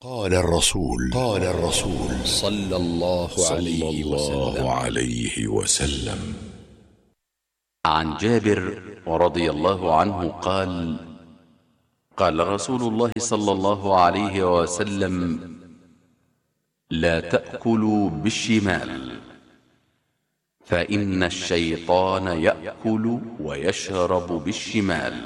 قال الرسول صلى الله عليه وسلم عن جابر رضي الله عنه قال قال رسول الله صلى الله عليه وسلم لا تأكلوا بالشمال فإن الشيطان يأكل ويشرب بالشمال.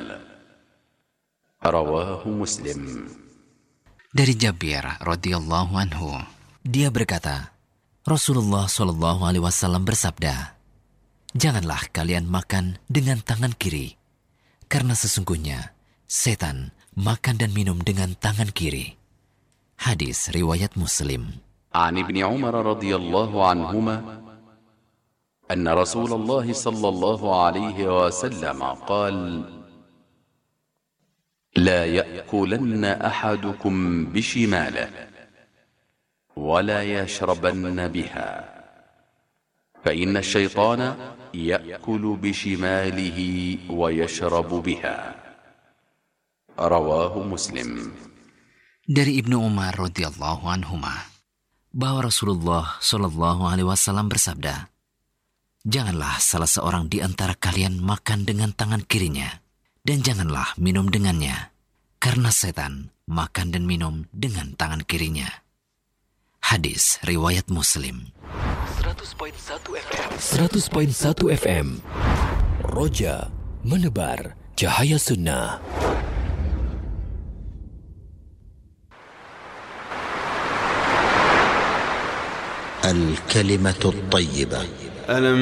رواه مسلم. Dari Jabir radhiyallahu anhu, dia berkata, Rasulullah shallallahu alaihi wasallam bersabda, janganlah kalian makan dengan tangan kiri, karena sesungguhnya setan makan dan minum dengan tangan kiri. Hadis riwayat Muslim. An Ibni Umar radhiyallahu anhuma anna Rasulullah sallallahu alaihi wasallam qala لا يأكلن أحدكم بشماله ولا يشربن بها فإن الشيطان يأكل بشماله ويشرب بها. رواه مسلم. Dari Ibnu Umar radhiyallahu anhuma bahwa Rasulullah shallallahu alaihi wasallam bersabda, janganlah salah seorang di antara kalian makan dengan tangan kirinya, dan janganlah minum dengannya, karena setan makan dan minum dengan tangan kirinya. Hadis riwayat Muslim. 100.1 FM Roja menebar cahaya sunnah. Al-kalimatu at-tayyibah.